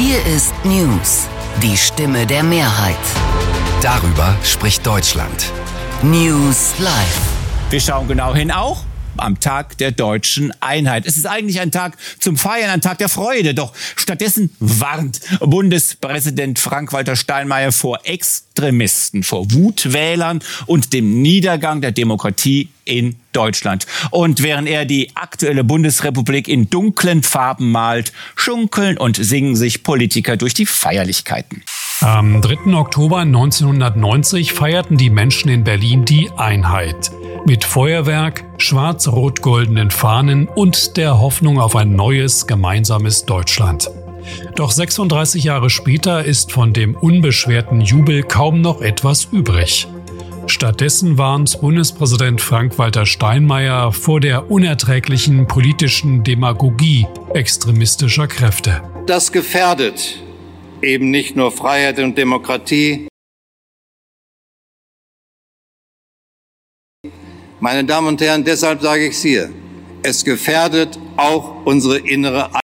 Hier ist News, die Stimme der Mehrheit. Darüber spricht Deutschland. News Live. Wir schauen genau hin, auch am Tag der deutschen Einheit. Es ist eigentlich ein Tag zum Feiern, ein Tag der Freude. Doch stattdessen warnt Bundespräsident Frank-Walter Steinmeier vor Extremisten, vor Wutwählern und dem Niedergang der Demokratie in Deutschland. Und während er die aktuelle Bundesrepublik in dunklen Farben malt, schunkeln und singen sich Politiker durch die Feierlichkeiten. Am 3. Oktober 1990 feierten die Menschen in Berlin die Einheit. Mit Feuerwerk, schwarz-rot-goldenen Fahnen und der Hoffnung auf ein neues, gemeinsames Deutschland. Doch 36 Jahre später ist von dem unbeschwerten Jubel kaum noch etwas übrig. Stattdessen warnt Bundespräsident Frank-Walter Steinmeier vor der unerträglichen politischen Demagogie extremistischer Kräfte. Das gefährdet eben nicht nur Freiheit und Demokratie. Meine Damen und Herren, deshalb sage ich es hier, es gefährdet auch unsere innere